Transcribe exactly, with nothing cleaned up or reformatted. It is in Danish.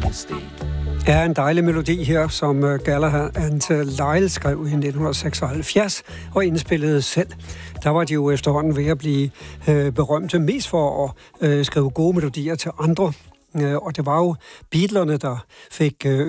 Ja, en dejlig melodi her, som Galahad and Lyle skrev i nitten seksoghalvfjerds og indspillede selv. Der var de jo efterhånden ved at blive øh, berømte mest for at øh, skrive gode melodier til andre. Øh, og det var jo Beatlerne, der fik øh,